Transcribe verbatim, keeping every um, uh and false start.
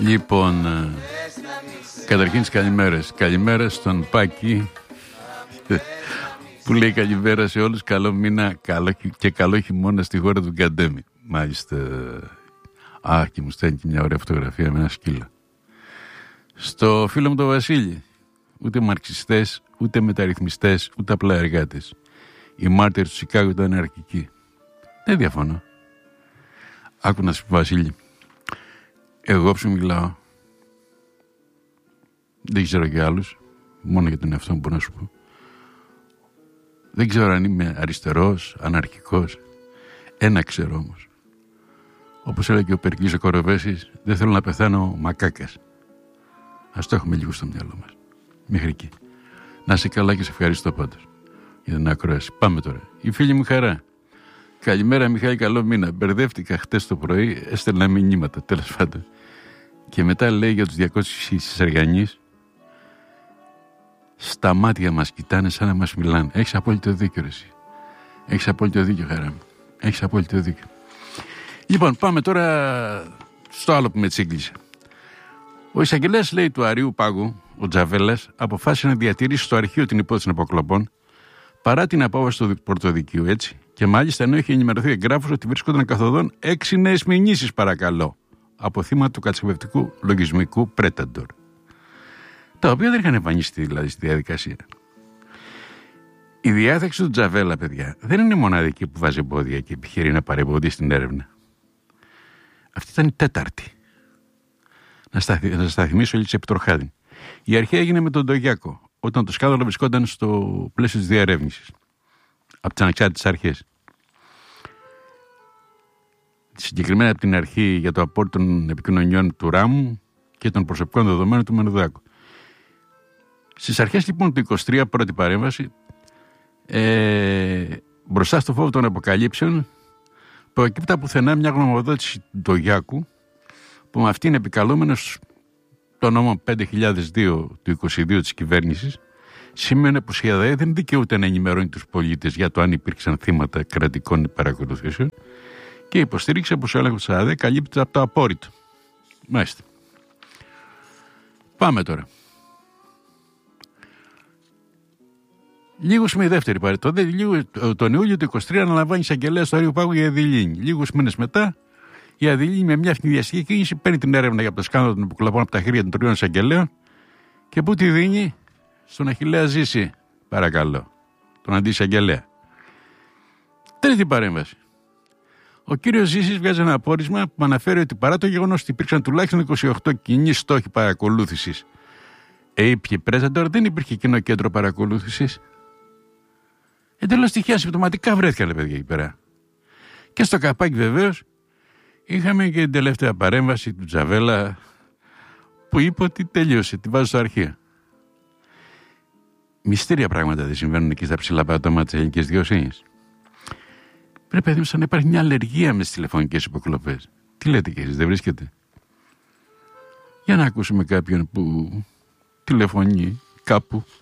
Λοιπόν, καταρχήν τις καλημέρες. Καλημέρα στον Πάκη που λέει καλημέρα σε όλους. Καλό μήνα καλό, και καλό χειμώνα στη χώρα του Γκαντέμι. Μάλιστα. Α, και μου στέλνει και μια ωραία φωτογραφία με ένα σκύλο. Στο φίλο μου τον Βασίλη. Ούτε μαρξιστές, ούτε μεταρρυθμιστές, ούτε απλά εργάτες. Οι μάρτυρες του Σικάγο ήταν αναρχικοί. Δεν διαφωνώ. Άκου να σου πω, Βασίλη. Εγώ που μιλάω, δεν ξέρω για άλλους, μόνο για τον εαυτό μου μπορώ να σου πω. Δεν ξέρω αν είμαι αριστερός, αναρχικός. Ένα ξέρω όμως. Όπως έλεγε ο Περκλής ο Κοροβέσης, δεν θέλω να πεθάνω μακάκας. Ας το έχουμε λίγο στο μυαλό μας. Μέχρι εκεί. Να είσαι καλά και σε ευχαριστώ πάντως για την ακρόαση. Πάμε τώρα. Η φίλη μου Χαρά. Καλημέρα Μιχάλη, καλό μήνα. Μπερδεύτηκα χτες το πρωί, έστελνα μηνύματα τέλος πάντων. Και μετά λέει για τους διακόσιους Σεργανείς. Στα μάτια μας κοιτάνε σαν να μας μιλάνε. Έχεις απόλυτο δίκιο, ρε εσύ. Έχεις απόλυτο δίκιο, Χαρά μου. Έχεις απόλυτο δίκιο. Λοιπόν, πάμε τώρα στο άλλο που με τσίγκλισε. Ο εισαγγελέας, λέει, του Αρείου Πάγου, ο Τζαβέλας, αποφάσισε να διατηρήσει στο αρχείο την υπόθεση των αποκλοπών παρά την απόφαση του πρωτοδικείου, έτσι. Και μάλιστα ενώ είχε ενημερωθεί ο εγγράφος ότι βρίσκονταν καθοδόν έξι νέες μηνύσεις, παρακαλώ, από θύματα του κατασκευευτικού λογισμικού Predator. Τα οποία δεν είχαν εμφανιστεί δηλαδή στη διαδικασία. Η διάθεξη του Τζαβέλα, παιδιά, δεν είναι η μοναδική που βάζει εμπόδια και επιχειρεί να παρεμποδίσει στην έρευνα. Αυτή ήταν η τέταρτη. Να σας τα θυμίσω λίγο Επιτροχάδη. Η αρχή έγινε με τον Ντογιάκο, όταν το σκάνδαλο βρισκόταν στο πλαίσιο της διαρεύνησης από τις ανεξάρτητες αρχές. Συγκεκριμένα από την αρχή για το απόρριτο των επικοινωνιών του Ράμου και των προσωπικών δεδομένων του Μενουδάκου. Στις αρχές λοιπόν του είκοσι τρία, πρώτη παρέμβαση, ε, μπροστά στο φόβο των αποκαλύψεων, προκύπτει πουθενά μια γνωμοδότηση του Ντογιάκου, που με αυτήν επικαλούμενος το νόμο πέντε χιλιάδες δύο του είκοσι δύο της κυβέρνησης, σήμαινε πως η ΑΔΑΕ δεν δικαιούται να ενημερώνει τους πολίτες για το αν υπήρξαν θύματα κρατικών παρακολουθήσεων και υποστήριξε πως ο έλεγχος της ΑΔΑΕ καλύπτεται από το απόρριτο. Μάλιστα. Πάμε τώρα. Λίγους με η δεύτερη παρέτηση. Τον Ιούλιο του είκοσι τρία αναλαμβάνει εισαγγελέα στο Αρείου Πάγου η Αδηλίνη. Λίγους μήνες μετά, η Αδηλίνη με μια ευνηδιαστική κίνηση παίρνει την έρευνα για το σκάνδαλο των αποκλοπών από τα χέρια των τριών εισαγγελέων και πού τη δίνει? Στον Αχιλλέα Ζήση, παρακαλώ. Τον αντιεισαγγελέα. Τρίτη παρέμβαση. Ο κύριος Ζήσης βγάζει ένα απόρρισμα που αναφέρει ότι παρά το γεγονός ότι υπήρξαν τουλάχιστον είκοσι οκτώ κοινοί στόχοι παρακολούθησης έιπιε Predator, δεν υπήρχε κοινό κέντρο παρακολούθησης. Εντελώς τυχαία συμπτωματικά βρέθηκαν, ρε παιδιά, εκεί πέρα. Και στο καπάκι βεβαίως είχαμε και την τελευταία παρέμβαση του Τζαβέλα που είπε ότι τελείωσε, τη βάζει στο αρχείο. Μυστήρια πράγματα δεν συμβαίνουν εκεί στα ψηλά πάτωμα της ελληνικής δικαιοσύνης. Πρέπει παιδί μου σαν να υπάρχει μια αλλεργία με τις τηλεφωνικές υποκλοπές. Τι λέτε και εσείς, δεν βρίσκετε? Για να ακούσουμε κάποιον που τηλεφωνεί κάπου